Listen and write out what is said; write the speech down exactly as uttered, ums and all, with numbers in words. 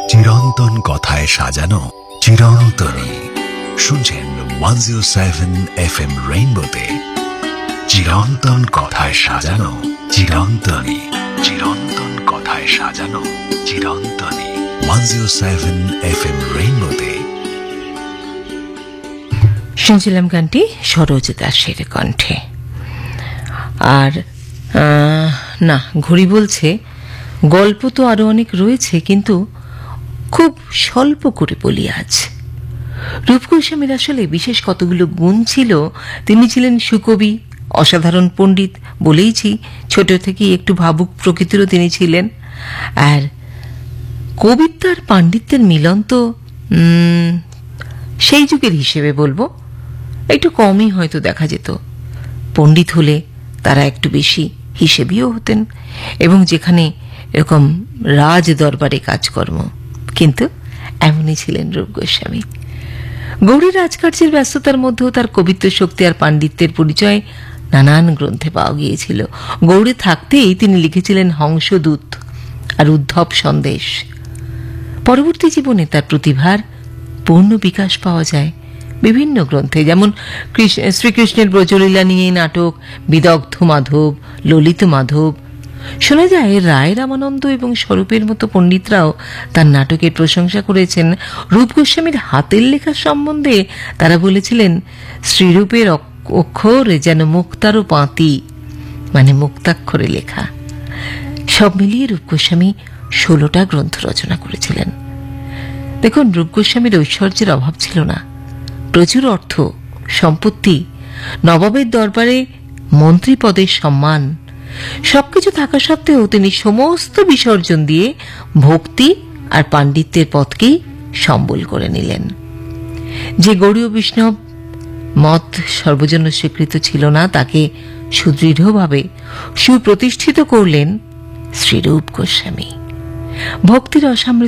চিরন্তন কথায় সাজানো চিরন্তনী। শুনছেন one zero seven F M রেইনবোতে চিরন্তন কথায় সাজানো চিরন্তনী। চিরন্তন কথায় সাজানো চিরন্তনী। One zero seven F M রেইনবোতে শুনছিলাম গানটি সরোজ দাসের কণ্ঠে। আর না, ঘড়ি বলছে গল্প তো আরো অনেক রয়েছে, কিন্তু খুব স্বল্প করে বলি আজ। রূপ গোস্বামীর আসলে বিশেষ কতগুলো গুণ ছিল। তিনি ছিলেন সুকবি, অসাধারণ পণ্ডিত, বলেইছি ছোট থেকেই একটু ভাবুক প্রকৃতিরও তিনি ছিলেন। আর কবিত্ব আর পাণ্ডিত্যের মিলন তো সেই যুগের হিসেবে বলবো একটু কমই হয়তো দেখা যেত। পণ্ডিত হলে তারা একটু বেশি হিসেবিও হতেন, এবং যেখানে এরকম রাজ দরবারে কাজকর্ম, কিন্তু এমনই ছিলেন রূপ গোস্বামী। গৌড়ী রাজকার্যের ব্যস্ততার মধ্যেও তার কবিত্ব শক্তি আর পাণ্ডিত্যের পরিচয় নানান গ্রন্থে পাওয়া গিয়েছিল। গৌড়ে থাকতেই তিনি লিখেছিলেন হংসদূত আর উদ্ধব সন্দেশ। পরবর্তী জীবনে তার প্রতিভার পূর্ণ বিকাশ পাওয়া যায় বিভিন্ন গ্রন্থে, যেমন শ্রীকৃষ্ণের ব্রজলীলা নিয়ে নাটক বিদগ্ধ মাধব, ললিত মাধব। শোনা যায় রায় রামানন্দ এবং স্বরূপের মতো পণ্ডিতরাও তার নাটকের প্রশংসা করেছেন। রূপ গোস্বামীর হাতের লেখা সম্বন্ধে তারা বলেছিলেন, শ্রীরূপের অক্ষর যেন মুক্তারও পাঁতি, মানে মুক্তাক্ষরে লেখা। সব মিলিয়ে রূপ গোস্বামী ষোলোটা গ্রন্থ রচনা করেছিলেন। দেখুন, রূপ গোস্বামীর ঐশ্বর্যের অভাব ছিল না। প্রচুর অর্থ সম্পত্তি, নবাবের দরবারে মন্ত্রী পদের সম্মান, সবকিছু থাকা সত্ত্বেও তিনি সমস্ত বিসর্জন দিয়ে ভক্তি আর পাণ্ডিত্যের পথকেই সম্বল করে নিলেন। যে গৌড়ীয় বৈষ্ণব মত সর্বজন্য স্বীকৃত ছিল না, তাকে সুদৃঢ়ভাবে সুপ্রতিষ্ঠিত করলেন শ্রীরূপ গোস্বামী। ভক্তির অসামৃত